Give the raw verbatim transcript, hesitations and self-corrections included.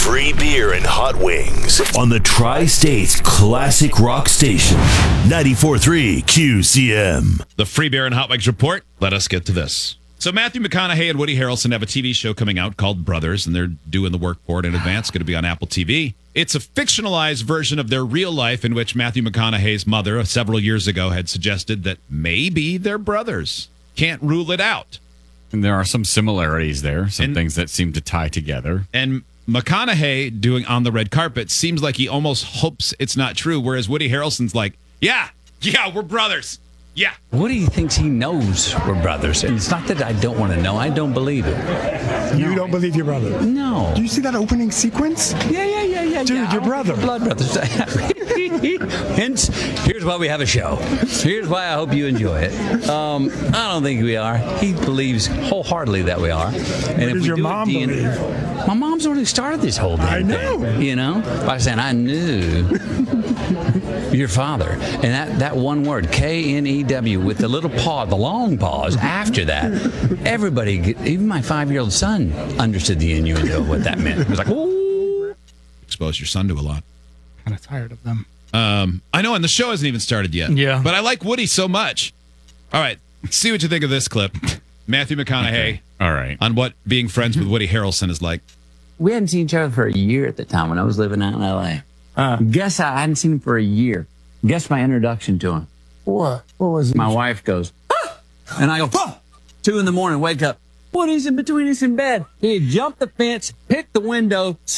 Free beer and hot wings on the Tri-States Classic Rock Station. ninety-four point three Q C M. The Free Beer and Hot Wings Report. Let us get to this. So Matthew McConaughey and Woody Harrelson have a T V show coming out called Brothers, and they're doing the work for it in advance. It's going to be on Apple T V. It's a fictionalized version of their real life in which Matthew McConaughey's mother several years ago had suggested that maybe they're brothers. Can't rule it out. And there are some similarities there, some And- things that seem to tie together. And McConaughey doing On the Red Carpet seems like he almost hopes it's not true, whereas Woody Harrelson's like, yeah, yeah, we're brothers. Yeah. Woody thinks he knows we're brothers. And it's not that I don't want to know. I don't believe it. You don't believe your brother? No. Do you see that opening sequence? Yeah, yeah, yeah, yeah. Dude, yeah. your brother. Blood brothers. Hence, here's why we have a show. Here's why I hope you enjoy it. Um, I don't think we are. He believes wholeheartedly that we are. And What does your do mom D N A believe? My mom's already started this whole damn I know. thing. You know? By saying, I knew your father. And that, that one word, K N E W, with the little pause, the long pause after that, everybody, even my five-year-old son, understood the innuendo of what that meant. It was like, ooh. Expose your son to a lot. Kind of tired of them. Um, I know, and the show hasn't even started yet. Yeah. But I like Woody so much. All right, see what you think of this clip. Matthew McConaughey Okay. All right. on what being friends with Woody Harrelson is like. We hadn't seen each other for a year at the time when I was living out in L A. Uh, Guess I hadn't seen him for a year. Guess my introduction to him. What? What was it? My wife goes, ah! And I go, ah! Two in the morning, wake up. What is in between us in bed? He jumped the fence, picked the window,